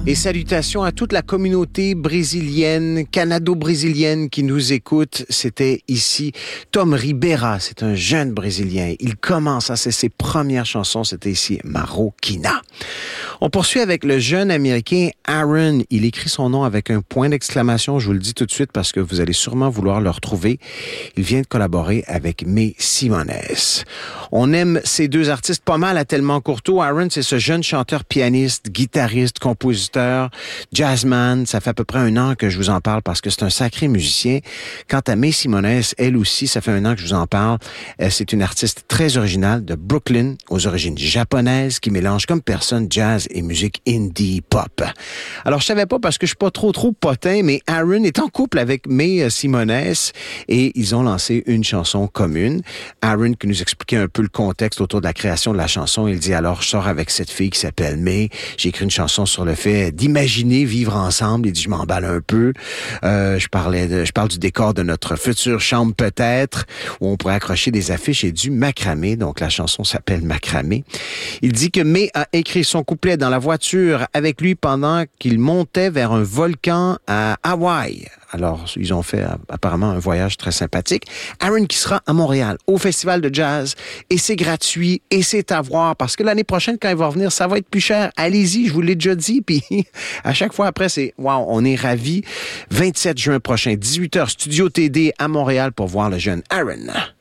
Et salutations à toute la communauté brésilienne, canado-brésilienne qui nous écoute. C'était ici Tom Ribera, c'est un jeune Brésilien. Il commence à ses premières chansons, c'était ici Marroquina. On poursuit avec le jeune Américain Aaron. Il écrit son nom avec un point d'exclamation, je vous le dis tout de suite parce que vous allez sûrement vouloir le retrouver. Il vient de collaborer avec May Simones. On aime ces deux artistes pas mal à Tellement Courteau. Aaron, c'est ce jeune chanteur-pianiste, guitariste, compositeur, jazzman. Ça fait à peu près 1 an que je vous en parle parce que c'est un sacré musicien. Quant à May Simones, elle aussi, ça fait 1 an que je vous en parle. C'est une artiste très originale de Brooklyn, aux origines japonaises, qui mélange comme personne jazz et musique indie pop. Alors, je savais pas parce que je suis pas trop potin, mais Aaron est en couple avec May Simones et ils ont lancé une chanson commune. Aaron qui nous expliquait un peu le contexte autour de la création de la chanson. Il dit alors, je sors avec cette fille qui s'appelle May. J'ai écrit une chanson sur le fait d'imaginer vivre ensemble. Il dit, je m'emballe un peu. Je parle du décor de notre future chambre peut-être, où on pourrait accrocher des affiches et du macramé. Donc, la chanson s'appelle Macramé. Il dit que May a écrit son couplet dans la voiture avec lui pendant qu'il montait vers un volcan à Hawaï. Alors, ils ont fait apparemment un voyage très sympathique. Aaron qui sera à Montréal, au Festival de jazz, et c'est gratuit, et c'est à voir, parce que l'année prochaine, quand il va revenir, ça va être plus cher. Allez-y, je vous l'ai déjà dit, puis à chaque fois après, c'est « wow, on est ravis ». 27 juin prochain, 18h, Studio TD à Montréal pour voir le jeune Aaron.